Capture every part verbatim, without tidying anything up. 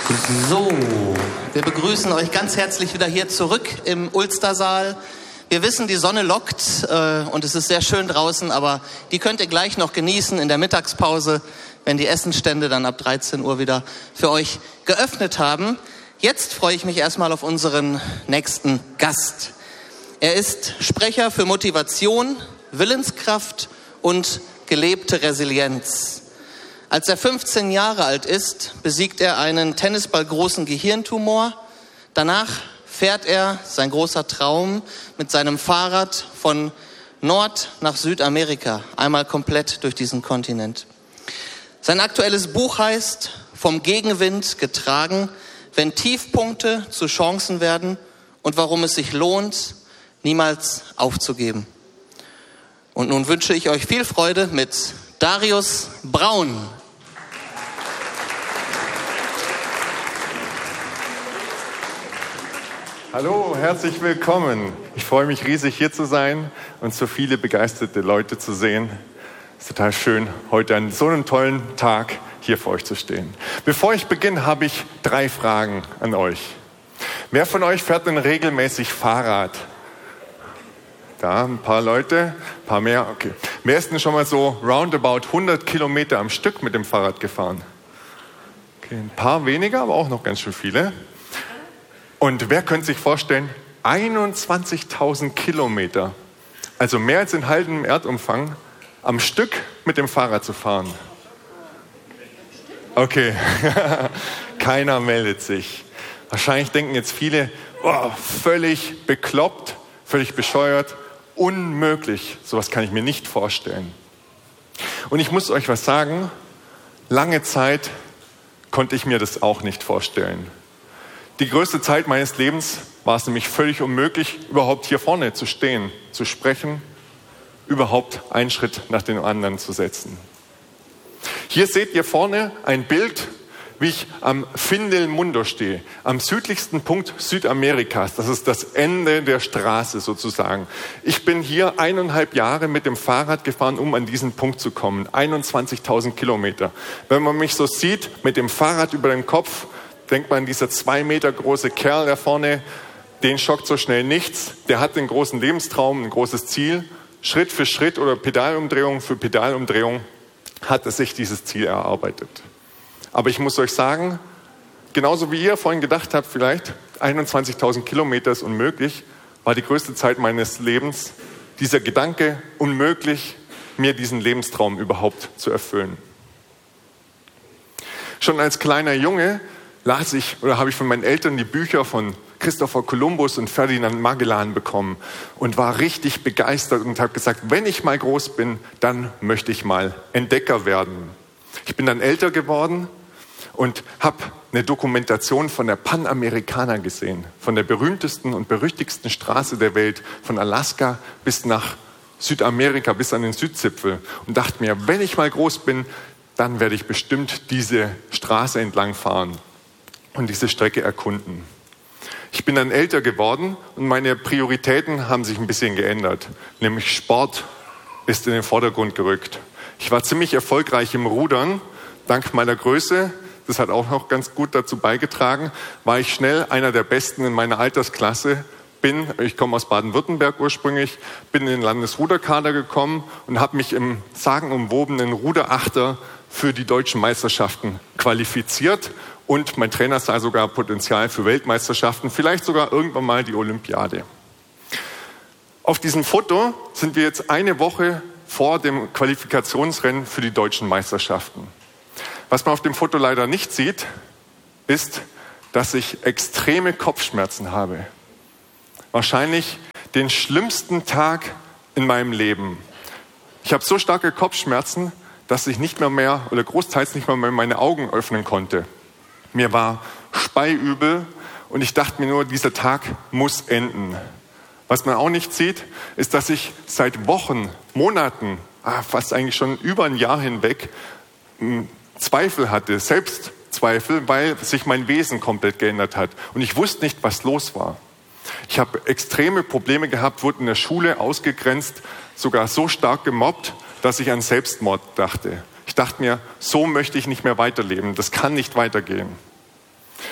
So, wir begrüßen euch ganz herzlich wieder hier zurück im Ulstersaal. Wir wissen, die Sonne lockt äh, und es ist sehr schön draußen, aber die könnt ihr gleich noch genießen in der Mittagspause, wenn die Essenstände dann ab dreizehn Uhr wieder für euch geöffnet haben. Jetzt freue ich mich erstmal auf unseren nächsten Gast. Er ist Sprecher für Motivation, Willenskraft und gelebte Resilienz. Als er fünfzehn Jahre alt ist, besiegt er einen tennisballgroßen Gehirntumor. Danach fährt er, sein großer Traum, mit seinem Fahrrad von Nord- nach Südamerika, einmal komplett durch diesen Kontinent. Sein aktuelles Buch heißt Vom Gegenwind getragen, wenn Tiefpunkte zu Chancen werden und warum es sich lohnt, niemals aufzugeben. Und nun wünsche ich euch viel Freude mit Darius Braun. Hallo, herzlich willkommen. Ich freue mich riesig, hier zu sein und so viele begeisterte Leute zu sehen. Es ist total schön, heute an so einem tollen Tag hier vor euch zu stehen. Bevor ich beginne, habe ich drei Fragen an euch. Wer von euch fährt denn regelmäßig Fahrrad? Da, ein paar Leute, ein paar mehr, okay. Wer ist denn schon mal so roundabout hundert Kilometer am Stück mit dem Fahrrad gefahren? Okay, ein paar weniger, aber auch noch ganz schön viele. Und wer könnte sich vorstellen, einundzwanzigtausend Kilometer, also mehr als in halbem Erdumfang, am Stück mit dem Fahrrad zu fahren? Okay, keiner meldet sich. Wahrscheinlich denken jetzt viele, oh, völlig bekloppt, völlig bescheuert, unmöglich. Sowas kann ich mir nicht vorstellen. Und ich muss euch was sagen, lange Zeit konnte ich mir das auch nicht vorstellen. Die größte Zeit meines Lebens war es nämlich völlig unmöglich, überhaupt hier vorne zu stehen, zu sprechen, überhaupt einen Schritt nach dem anderen zu setzen. Hier seht ihr vorne ein Bild, wie ich am Fin del Mundo stehe, am südlichsten Punkt Südamerikas. Das ist das Ende der Straße sozusagen. Ich bin hier eineinhalb Jahre mit dem Fahrrad gefahren, um an diesen Punkt zu kommen. einundzwanzigtausend Kilometer. Wenn man mich so sieht, mit dem Fahrrad über dem Kopf, denkt man, dieser zwei Meter große Kerl da vorne, den schockt so schnell nichts. Der hat einen großen Lebenstraum, ein großes Ziel. Schritt für Schritt oder Pedalumdrehung für Pedalumdrehung hat er sich dieses Ziel erarbeitet. Aber ich muss euch sagen, genauso wie ihr vorhin gedacht habt, vielleicht einundzwanzigtausend Kilometer ist unmöglich, war die größte Zeit meines Lebens dieser Gedanke unmöglich, mir diesen Lebenstraum überhaupt zu erfüllen. Schon als kleiner Junge las ich oder habe ich von meinen Eltern die Bücher von Christopher Columbus und Ferdinand Magellan bekommen und war richtig begeistert und habe gesagt, wenn ich mal groß bin, dann möchte ich mal Entdecker werden. Ich bin dann älter geworden und habe eine Dokumentation von der Panamericana gesehen, von der berühmtesten und berüchtigsten Straße der Welt, von Alaska bis nach Südamerika, bis an den Südzipfel und dachte mir, wenn ich mal groß bin, dann werde ich bestimmt diese Straße entlang fahren und diese Strecke erkunden. Ich bin dann älter geworden und meine Prioritäten haben sich ein bisschen geändert, nämlich Sport ist in den Vordergrund gerückt. Ich war ziemlich erfolgreich im Rudern, dank meiner Größe. Das hat auch noch ganz gut dazu beigetragen. War ich schnell einer der Besten in meiner Altersklasse. Bin, ich komme aus Baden-Württemberg ursprünglich, bin in den Landesruderkader gekommen und habe mich im sagenumwobenen Ruderachter für die deutschen Meisterschaften qualifiziert. Und mein Trainer sah sogar Potenzial für Weltmeisterschaften, vielleicht sogar irgendwann mal die Olympiade. Auf diesem Foto sind wir jetzt eine Woche vor dem Qualifikationsrennen für die deutschen Meisterschaften. Was man auf dem Foto leider nicht sieht, ist, dass ich extreme Kopfschmerzen habe. Wahrscheinlich den schlimmsten Tag in meinem Leben. Ich habe so starke Kopfschmerzen, dass ich nicht mehr mehr oder großteils nicht mehr, mehr meine Augen öffnen konnte. Mir war speiübel und ich dachte mir nur, dieser Tag muss enden. Was man auch nicht sieht, ist, dass ich seit Wochen, Monaten, fast eigentlich schon über ein Jahr hinweg Zweifel hatte, Selbstzweifel, weil sich mein Wesen komplett geändert hat. Und ich wusste nicht, was los war. Ich habe extreme Probleme gehabt, wurde in der Schule ausgegrenzt, sogar so stark gemobbt, dass ich an Selbstmord dachte. Ich dachte mir, so möchte ich nicht mehr weiterleben. Das kann nicht weitergehen.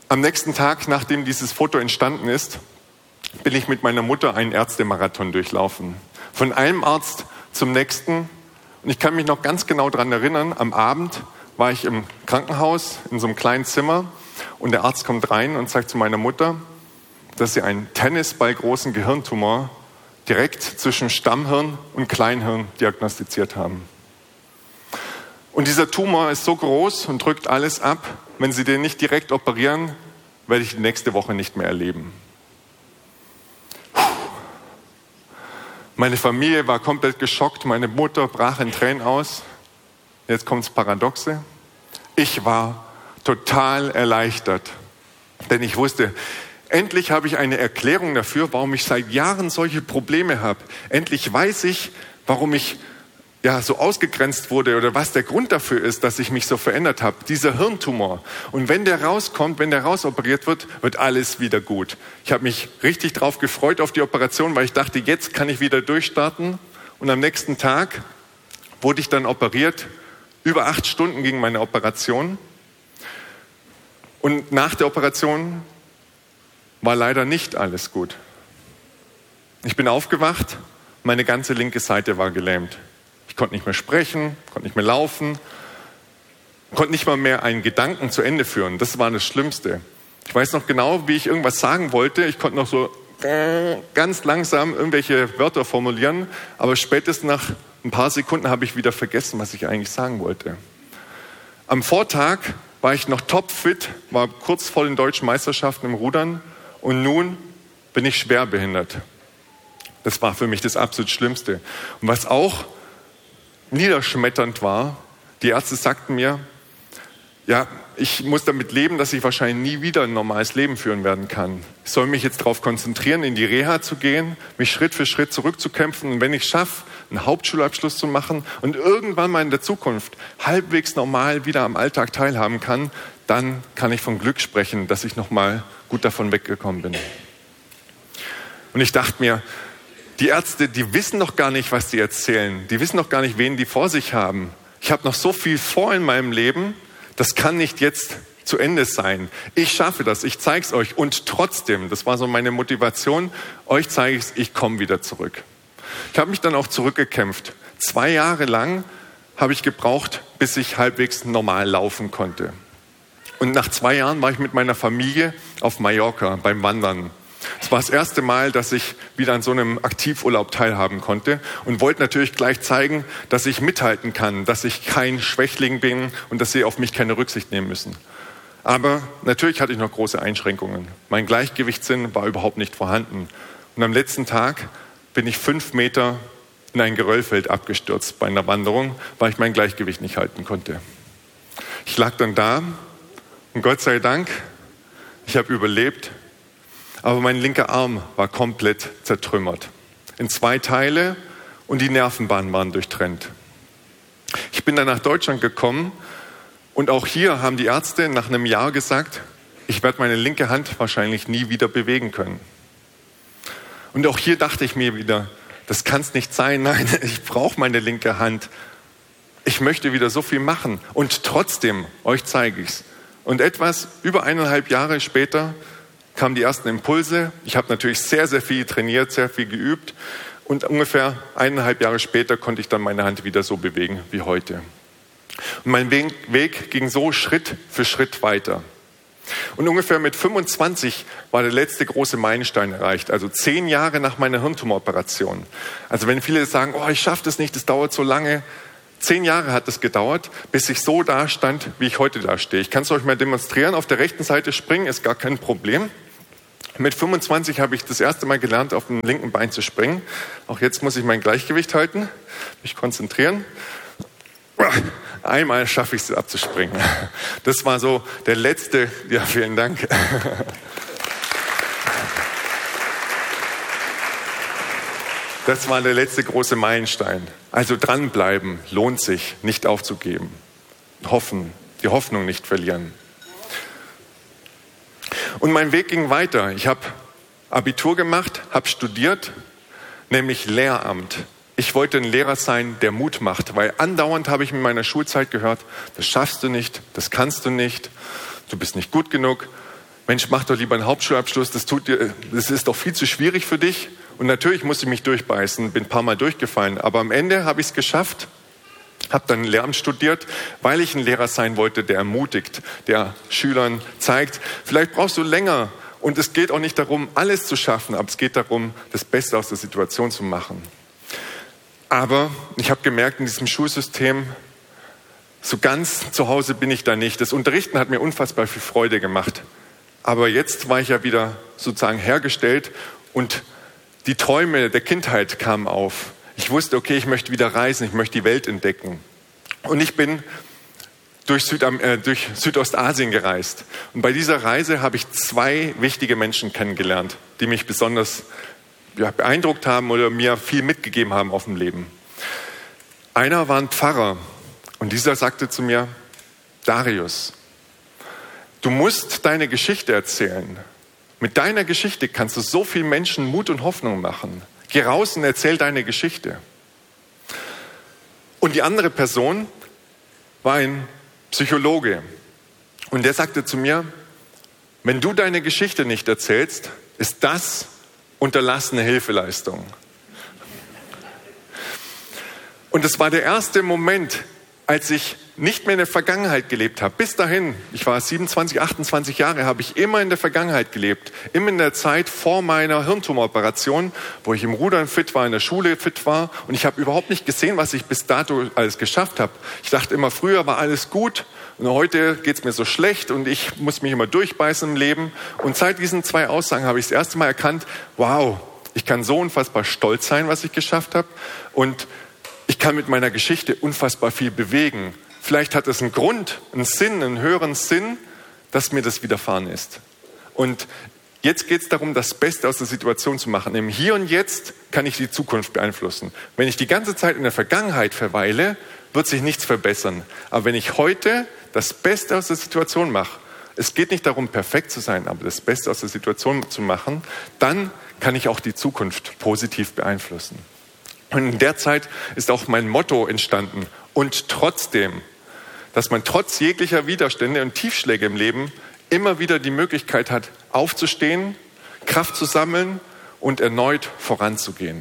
Am nächsten Tag, nachdem dieses Foto entstanden ist, bin ich mit meiner Mutter einen Ärztemarathon durchlaufen. Von einem Arzt zum nächsten. Und ich kann mich noch ganz genau daran erinnern, am Abend war ich im Krankenhaus in so einem kleinen Zimmer und der Arzt kommt rein und sagt zu meiner Mutter, dass sie einen tennisballgroßen Gehirntumor direkt zwischen Stammhirn und Kleinhirn diagnostiziert haben. Und dieser Tumor ist so groß und drückt alles ab. Wenn sie den nicht direkt operieren, werde ich die nächste Woche nicht mehr erleben. Meine Familie war komplett geschockt. Meine Mutter brach in Tränen aus. Jetzt kommt das Paradoxe. Ich war total erleichtert, denn ich wusste, endlich habe ich eine Erklärung dafür, warum ich seit Jahren solche Probleme habe. Endlich weiß ich, warum ich ja, so ausgegrenzt wurde oder was der Grund dafür ist, dass ich mich so verändert habe. Dieser Hirntumor. Und wenn der rauskommt, wenn der rausoperiert wird, wird alles wieder gut. Ich habe mich richtig drauf gefreut auf die Operation, weil ich dachte, jetzt kann ich wieder durchstarten. Und am nächsten Tag wurde ich dann operiert. Über acht Stunden ging meine Operation. Und nach der Operation war leider nicht alles gut. Ich bin aufgewacht, meine ganze linke Seite war gelähmt. Ich konnte nicht mehr sprechen, konnte nicht mehr laufen, konnte nicht mal mehr einen Gedanken zu Ende führen. Das war das Schlimmste. Ich weiß noch genau, wie ich irgendwas sagen wollte. Ich konnte noch so ganz langsam irgendwelche Wörter formulieren, aber spätestens nach ein paar Sekunden habe ich wieder vergessen, was ich eigentlich sagen wollte. Am Vortag war ich noch topfit, war kurz vor den deutschen Meisterschaften im Rudern und nun bin ich schwer behindert. Das war für mich das absolut Schlimmste. Und was auch niederschmetternd war, die Ärzte sagten mir, ja, ich muss damit leben, dass ich wahrscheinlich nie wieder ein normales Leben führen werden kann. Ich soll mich jetzt darauf konzentrieren, in die Reha zu gehen, mich Schritt für Schritt zurückzukämpfen und wenn ich schaffe, einen Hauptschulabschluss zu machen und irgendwann mal in der Zukunft halbwegs normal wieder am Alltag teilhaben kann, dann kann ich von Glück sprechen, dass ich nochmal gut davon weggekommen bin. Und ich dachte mir, die Ärzte, die wissen doch gar nicht, was die erzählen. Die wissen doch gar nicht, wen die vor sich haben. Ich habe noch so viel vor in meinem Leben, das kann nicht jetzt zu Ende sein. Ich schaffe das, ich zeige es euch. Und trotzdem, das war so meine Motivation, euch zeige ich es, ich komme wieder zurück. Ich habe mich dann auch zurückgekämpft. Zwei Jahre lang habe ich gebraucht, bis ich halbwegs normal laufen konnte. Und nach zwei Jahren war ich mit meiner Familie auf Mallorca beim Wandern. Es war das erste Mal, dass ich wieder an so einem Aktivurlaub teilhaben konnte und wollte natürlich gleich zeigen, dass ich mithalten kann, dass ich kein Schwächling bin und dass sie auf mich keine Rücksicht nehmen müssen. Aber natürlich hatte ich noch große Einschränkungen. Mein Gleichgewichtssinn war überhaupt nicht vorhanden. Und am letzten Tag bin ich fünf Meter in ein Geröllfeld abgestürzt bei einer Wanderung, weil ich mein Gleichgewicht nicht halten konnte. Ich lag dann da und Gott sei Dank, ich habe überlebt. Aber mein linker Arm war komplett zertrümmert. In zwei Teile und die Nervenbahnen waren durchtrennt. Ich bin dann nach Deutschland gekommen und auch hier haben die Ärzte nach einem Jahr gesagt, ich werde meine linke Hand wahrscheinlich nie wieder bewegen können. Und auch hier dachte ich mir wieder, das kann es nicht sein. Nein, ich brauche meine linke Hand. Ich möchte wieder so viel machen und trotzdem, euch zeige ich es. Und etwas über eineinhalb Jahre später kamen die ersten Impulse. Ich habe natürlich sehr, sehr viel trainiert, sehr viel geübt. Und ungefähr eineinhalb Jahre später konnte ich dann meine Hand wieder so bewegen wie heute. Und mein Weg ging so Schritt für Schritt weiter. Und ungefähr mit fünfundzwanzig war der letzte große Meilenstein erreicht. Also zehn Jahre nach meiner Hirntumoroperation. Also wenn viele sagen, oh, ich schaffe das nicht, das dauert so lange. Zehn Jahre hat es gedauert, bis ich so dastand, wie ich heute dastehe. Ich kann es euch mal demonstrieren. Auf der rechten Seite springen ist gar kein Problem. Mit fünfundzwanzig habe ich das erste Mal gelernt, auf dem linken Bein zu springen. Auch jetzt muss ich mein Gleichgewicht halten, mich konzentrieren. Einmal schaffe ich es abzuspringen. Das war so der letzte, ja, vielen Dank. Das war der letzte große Meilenstein. Also dranbleiben, lohnt sich, nicht aufzugeben. Hoffen, die Hoffnung nicht verlieren. Und mein Weg ging weiter. Ich habe Abitur gemacht, habe studiert, nämlich Lehramt. Ich wollte ein Lehrer sein, der Mut macht, weil andauernd habe ich in meiner Schulzeit gehört, das schaffst du nicht, das kannst du nicht, du bist nicht gut genug. Mensch, mach doch lieber einen Hauptschulabschluss, das, tut dir, das ist doch viel zu schwierig für dich. Und natürlich musste ich mich durchbeißen, bin ein paar Mal durchgefallen. Aber am Ende habe ich es geschafft, habe dann Lehramt studiert, weil ich ein Lehrer sein wollte, der ermutigt, der Schülern zeigt, vielleicht brauchst du länger. Und es geht auch nicht darum, alles zu schaffen, aber es geht darum, das Beste aus der Situation zu machen. Aber ich habe gemerkt, in diesem Schulsystem, so ganz zu Hause bin ich da nicht. Das Unterrichten hat mir unfassbar viel Freude gemacht. Aber jetzt war ich ja wieder sozusagen hergestellt und die Träume der Kindheit kamen auf. Ich wusste, okay, ich möchte wieder reisen, ich möchte die Welt entdecken. Und ich bin durch, Südam- äh, durch Südostasien gereist. Und bei dieser Reise habe ich zwei wichtige Menschen kennengelernt, die mich besonders ja, beeindruckt haben oder mir viel mitgegeben haben auf dem Leben. Einer war ein Pfarrer und dieser sagte zu mir, Darius, du musst deine Geschichte erzählen. Mit deiner Geschichte kannst du so vielen Menschen Mut und Hoffnung machen. Geh raus und erzähl deine Geschichte. Und die andere Person war ein Psychologe. Und der sagte zu mir, wenn du deine Geschichte nicht erzählst, ist das unterlassene Hilfeleistung. Und es war der erste Moment, als ich nicht mehr in der Vergangenheit gelebt habe. Bis dahin, ich war siebenundzwanzig, achtundzwanzig Jahre, habe ich immer in der Vergangenheit gelebt. Immer in der Zeit vor meiner Hirntumoroperation, wo ich im Rudern fit war, in der Schule fit war. Und ich habe überhaupt nicht gesehen, was ich bis dato alles geschafft habe. Ich dachte immer, früher war alles gut und heute geht es mir so schlecht und ich muss mich immer durchbeißen im Leben. Und seit diesen zwei Aussagen habe ich das erste Mal erkannt, wow, ich kann so unfassbar stolz sein, was ich geschafft habe. Und ich kann mit meiner Geschichte unfassbar viel bewegen. Vielleicht hat es einen Grund, einen Sinn, einen höheren Sinn, dass mir das widerfahren ist. Und jetzt geht es darum, das Beste aus der Situation zu machen. Im Hier und Jetzt kann ich die Zukunft beeinflussen. Wenn ich die ganze Zeit in der Vergangenheit verweile, wird sich nichts verbessern. Aber wenn ich heute das Beste aus der Situation mache, es geht nicht darum, perfekt zu sein, aber das Beste aus der Situation zu machen, dann kann ich auch die Zukunft positiv beeinflussen. Und in der Zeit ist auch mein Motto entstanden. Und trotzdem, dass man trotz jeglicher Widerstände und Tiefschläge im Leben immer wieder die Möglichkeit hat, aufzustehen, Kraft zu sammeln und erneut voranzugehen.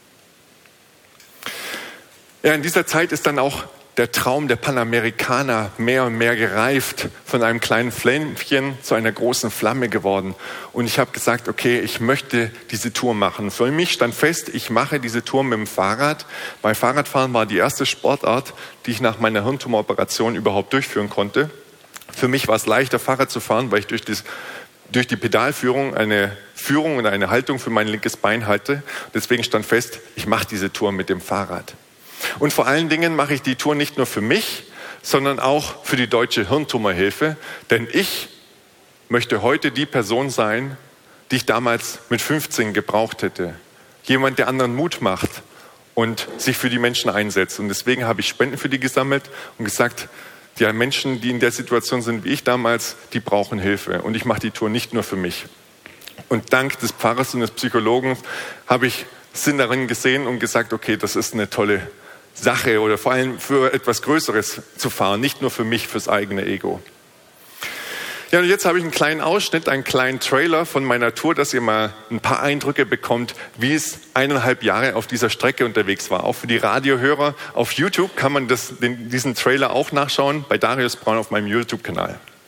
Ja, in dieser Zeit ist dann auch der Traum der Panamerikaner mehr und mehr gereift, von einem kleinen Flämmchen zu einer großen Flamme geworden. Und ich habe gesagt, okay, ich möchte diese Tour machen. Für mich stand fest, ich mache diese Tour mit dem Fahrrad. Weil Fahrradfahren war die erste Sportart, die ich nach meiner Hirntumoroperation überhaupt durchführen konnte. Für mich war es leichter, Fahrrad zu fahren, weil ich durch, das, durch die Pedalführung eine Führung und eine Haltung für mein linkes Bein hatte. Deswegen stand fest, ich mache diese Tour mit dem Fahrrad. Und vor allen Dingen mache ich die Tour nicht nur für mich, sondern auch für die Deutsche Hirntumorhilfe. Denn ich möchte heute die Person sein, die ich damals mit fünfzehn gebraucht hätte. Jemand, der anderen Mut macht und sich für die Menschen einsetzt. Und deswegen habe ich Spenden für die gesammelt und gesagt, die Menschen, die in der Situation sind wie ich damals, die brauchen Hilfe. Und ich mache die Tour nicht nur für mich. Und dank des Pfarrers und des Psychologen habe ich Sinn darin gesehen und gesagt, okay, das ist eine tolle Sache oder vor allem für etwas Größeres zu fahren, nicht nur für mich, fürs eigene Ego. Ja, und jetzt habe ich einen kleinen Ausschnitt, einen kleinen Trailer von meiner Tour, dass ihr mal ein paar Eindrücke bekommt, wie es eineinhalb Jahre auf dieser Strecke unterwegs war. Auch für die Radiohörer auf YouTube kann man das, den, diesen Trailer auch nachschauen, bei Darius Braun auf meinem YouTube-Kanal.